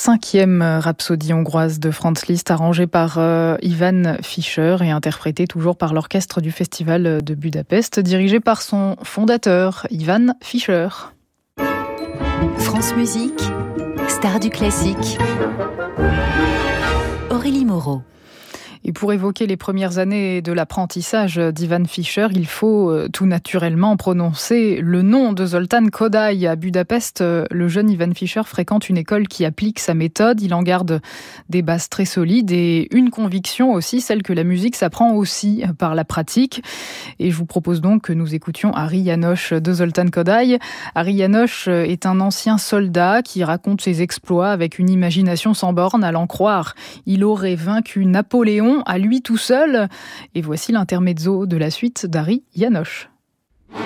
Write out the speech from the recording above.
5e rhapsodie hongroise de Franz Liszt, arrangée par Ivan Fischer et interprétée toujours par l'orchestre du Festival de Budapest, dirigé par son fondateur, Ivan Fischer. France Musique, star du classique. Aurélie Moreau. Et pour évoquer les premières années de l'apprentissage d'Ivan Fischer, il faut tout naturellement prononcer le nom de Zoltán Kodály. À Budapest, le jeune Ivan Fischer fréquente une école qui applique sa méthode. Il en garde des bases très solides et une conviction aussi, celle que la musique s'apprend aussi par la pratique. Et je vous propose donc que nous écoutions Ari János de Zoltán Kodály. Ari János est un ancien soldat qui raconte ses exploits avec une imagination sans borne. À l'en croire, il aurait vaincu Napoléon à lui tout seul. Et voici l'intermezzo de la suite d'Ari János.